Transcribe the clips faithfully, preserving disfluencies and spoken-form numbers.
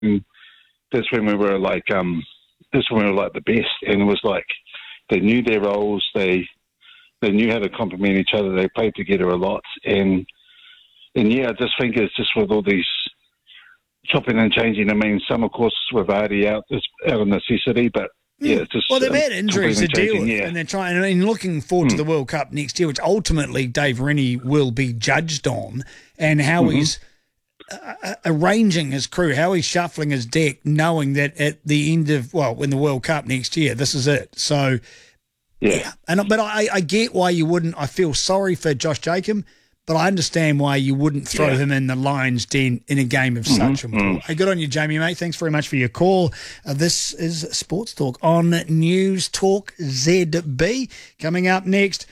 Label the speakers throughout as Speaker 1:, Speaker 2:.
Speaker 1: And that's when we were like, um, that's when we were like the best. And it was like they knew their roles, they they knew how to complement each other, they played together a lot. And and yeah, I just think it's just with all these chopping and changing. I mean, some of course with Vardy out is out of necessity, but yeah, it's just
Speaker 2: well, they've
Speaker 1: um,
Speaker 2: had injuries to deal with,
Speaker 1: yeah.
Speaker 2: and they're trying. I mean, looking forward
Speaker 1: mm.
Speaker 2: to the World Cup next year, which ultimately Dave Rennie will be judged on, and how mm-hmm. he's uh, arranging his crew, how he's shuffling his deck, knowing that at the end of well, in the World Cup next year, this is it. So,
Speaker 1: yeah,
Speaker 2: yeah. and but I, I get why you wouldn't. I feel sorry for Josh Jacob. But I understand why you wouldn't throw yeah. him in the Lions' den in a game of
Speaker 1: mm-hmm.
Speaker 2: such importance. Hey, good on you, Jamie, mate. Thanks very much for your call. Uh, this is Sports Talk on News Talk Z B. Coming up next,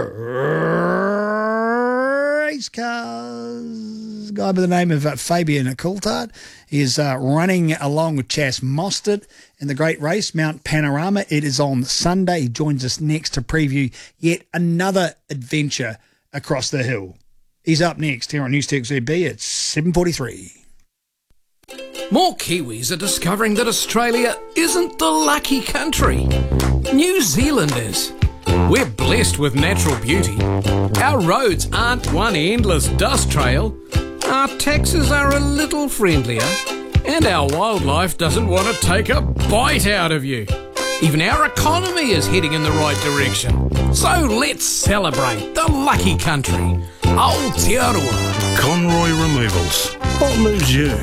Speaker 2: race cars. Guy by the name of uh, Fabian Coulthard is uh, running along with Chas Mostert in the great race, Mount Panorama. It is on Sunday. He joins us next to preview yet another adventure across the hill. He's up next here on News Talk Z B at seven forty-three.
Speaker 3: More Kiwis are discovering that Australia isn't the lucky country. New Zealand is. We're blessed with natural beauty. Our roads aren't one endless dust trail. Our taxes are a little friendlier. And our wildlife doesn't want to take a bite out of you. Even our economy is heading in the right direction. So let's celebrate the lucky country, Aotearoa.
Speaker 4: Conroy Removals. What moves you?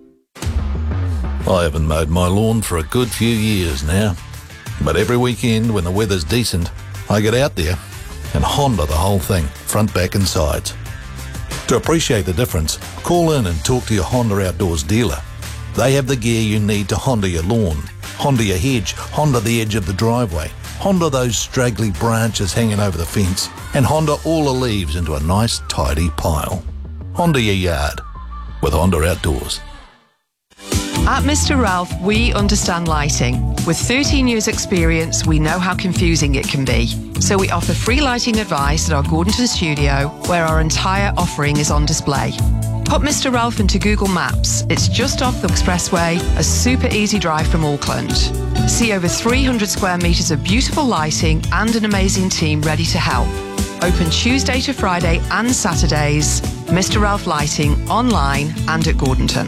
Speaker 5: I haven't mowed my lawn for a good few years now. But every weekend when the weather's decent, I get out there and Honda the whole thing, front, back and sides. To appreciate the difference, call in and talk to your Honda Outdoors dealer. They have the gear you need to Honda your lawn, Honda your hedge, Honda the edge of the driveway, Honda those straggly branches hanging over the fence, and Honda all the leaves into a nice tidy pile. Honda your yard with Honda Outdoors.
Speaker 6: At Mister Ralph, we understand lighting. With thirteen years experience, we know how confusing it can be. So we offer free lighting advice at our Gordonton studio, where our entire offering is on display. Put Mister Ralph into Google Maps. It's just off the expressway, a super easy drive from Auckland. See over three hundred square metres of beautiful lighting and an amazing team ready to help. Open Tuesday to Friday and Saturdays. Mister Ralph Lighting, online and at Gordonton.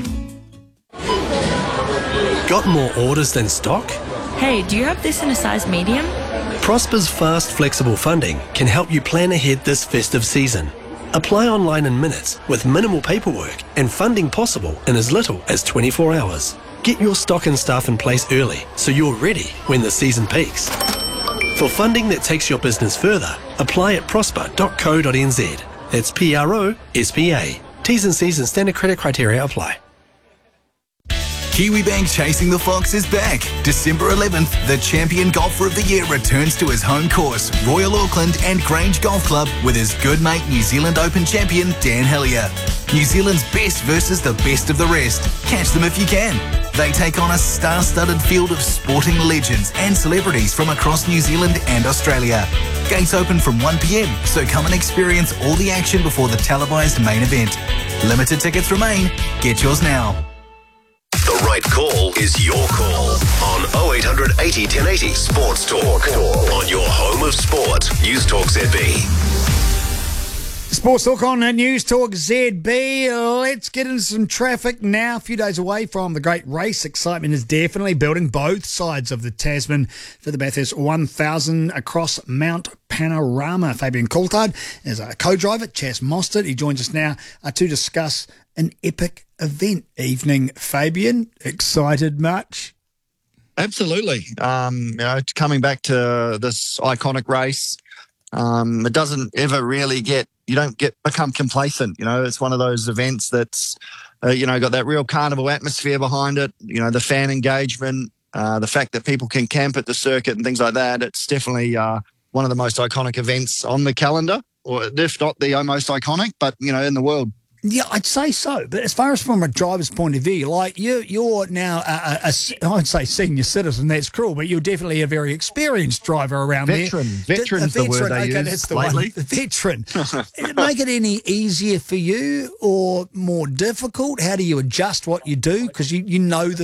Speaker 7: Got more orders than stock?
Speaker 8: Hey, do you have this in a size medium?
Speaker 7: Prosper's fast, flexible funding can help you plan ahead this festive season. Apply online in minutes with minimal paperwork and funding possible in as little as twenty-four hours. Get your stock and staff in place early so you're ready when the season peaks. For funding that takes your business further, apply at prosper dot co dot n z. That's P R O S P A. T's and C's and standard credit criteria apply.
Speaker 9: Kiwibank Chasing the Fox is back. December eleventh, the champion golfer of the year returns to his home course, Royal Auckland and Grange Golf Club, with his good mate New Zealand Open champion Dan Hillier. New Zealand's best versus the best of the rest. Catch them if you can. They take on a star-studded field of sporting legends and celebrities from across New Zealand and Australia. Gates open from one p m, so come and experience all the action before the televised main event. Limited tickets remain. Get yours now.
Speaker 10: The right call is your call on oh eight hundred eighty, ten eighty Sports Talk on your home of sport. News Talk Z B.
Speaker 2: Sports Talk on News Talk Z B. Let's get into some traffic now. A few days away from the great race. Excitement is definitely building both sides of the Tasman for the Bathurst one thousand across Mount Panorama. Fabian Coulthard is a co-driver, Chas Mostert. He joins us now uh, to discuss an epic event. Evening, Fabian. Excited much?
Speaker 11: Absolutely. Um, you know, coming back to this iconic race, um, it doesn't ever really get, you don't get become complacent. You know, it's one of those events that's, uh, you know, got that real carnival atmosphere behind it. You know, the fan engagement, uh, the fact that people can camp at the circuit and things like that. It's definitely uh, one of the most iconic events on the calendar, or if not the most iconic, but, you know, in the world.
Speaker 2: Yeah, I'd say so. But as far as from a driver's point of view, like you, you're now a, a, a I'd say senior citizen. That's cruel, but you're definitely a very experienced driver around
Speaker 11: veteran.
Speaker 2: there.
Speaker 11: Veteran's
Speaker 2: D- a veteran,
Speaker 11: the word they
Speaker 2: okay,
Speaker 11: use
Speaker 2: that's the
Speaker 11: lately.
Speaker 2: one. The veteran. Does it make it any easier for you or more difficult? How do you adjust what you do? Because you, you know the